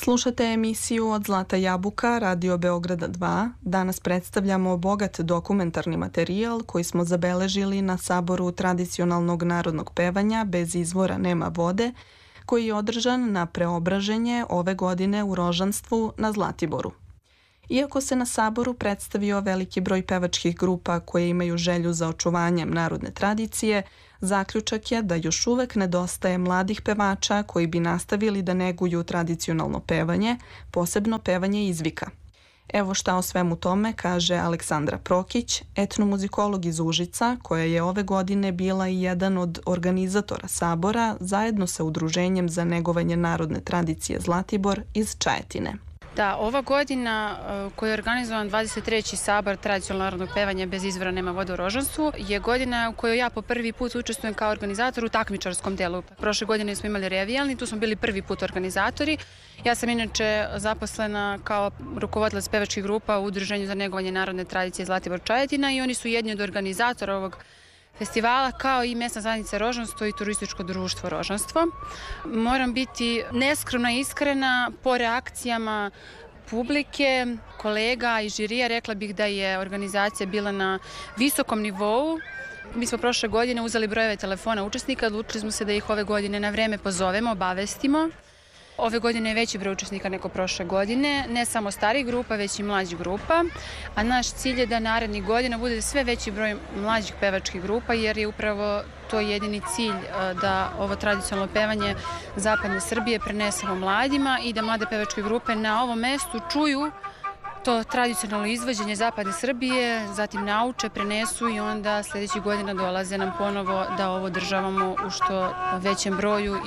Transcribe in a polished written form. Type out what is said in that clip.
Slušate emisiju Od Zlata jabuka, Radio Beograda 2. Danas predstavljamo bogat dokumentarni materijal koji smo zabeležili na Saboru tradicionalnog narodnog pevanja Bez izvora nema vode, koji je održan na Preobraženje ove godine u Rožanstvu na Zlatiboru. Iako se na Saboru predstavio veliki broj pevačkih grupa koje imaju želju za očuvanjem narodne tradicije, zaključak je da još uvek nedostaje mladih pevača koji bi nastavili da neguju tradicionalno pevanje, posebno pevanje izvika. Evo šta o svemu tome kaže Aleksandra Prokić, etnomuzikolog iz Užica, koja je ove godine bila i jedan od organizatora Sabora zajedno sa Udruženjem za negovanje narodne tradicije Zlatibor iz Čajetine. Da, ova godina koja je organizovan 23. Sabor tradicionalnog narodnog pevanja Bez izvora nema vode u Rožanstvu je godina u kojoj ja po prvi put učestvujem kao organizator u takmičarskom delu. Prošle godine smo imali revijalni, tu smo bili prvi put organizatori. Ja sam inače zaposlena kao rukovodilac pevačkih grupa u Udruženju za negovanje narodne tradicije Zlatibor Čajetina i oni su jedni od organizatora ovog festivala, kao i mesna zajednica Rožanstvo i turističko društvo Rožanstvo. Moram biti neskromna i iskrena, po reakcijama publike, kolega i žirija, rekla bih da je organizacija bila na visokom nivou. Mi smo prošle godine uzeli brojeve telefona učesnika, odlučili smo se da ih ove godine na vreme pozovemo, obavestimo. Ove godine je veći broj učesnika nego prošle godine, ne samo starih grupa, već i mlađih grupa, a naš cilj je da narednih godina bude sve veći broj mlađih pevačkih grupa, jer je upravo to jedini cilj da ovo tradicionalno pevanje zapadne Srbije prenesemo mladima i da mlade pevačke grupe na ovom mestu čuju to tradicionalno izvođenje zapadne Srbije, zatim nauče, prenesu i onda sljedećih godina dolaze nam ponovo da ovo održavamo u što većem broju